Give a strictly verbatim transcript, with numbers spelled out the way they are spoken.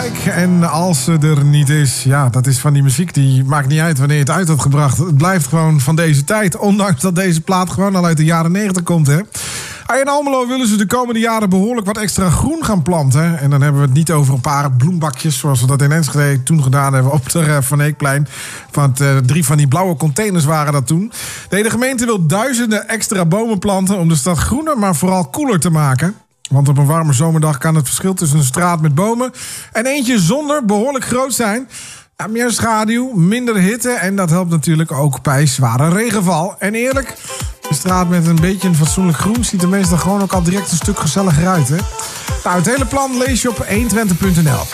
En als ze er niet is, ja, dat is van die muziek, die maakt niet uit wanneer je het uit had gebracht. Het blijft gewoon van deze tijd, ondanks dat deze plaat gewoon al uit de jaren negentig komt, hè. In Almelo willen ze de komende jaren behoorlijk wat extra groen gaan planten. En dan hebben we het niet over een paar bloembakjes, zoals we dat in Enschede toen gedaan hebben op de Van Eekplein. Want uh, drie van die blauwe containers waren dat toen. Nee, de gemeente wil duizenden extra bomen planten om de stad groener, maar vooral koeler te maken. Want op een warme zomerdag kan het verschil tussen een straat met bomen en eentje zonder behoorlijk groot zijn. Ja, meer schaduw, minder hitte en dat helpt natuurlijk ook bij zware regenval. En eerlijk, een straat met een beetje een fatsoenlijk groen ziet er meestal gewoon ook al direct een stuk gezelliger uit, hè? Nou, het hele plan lees je op honderdtwintig punt n l.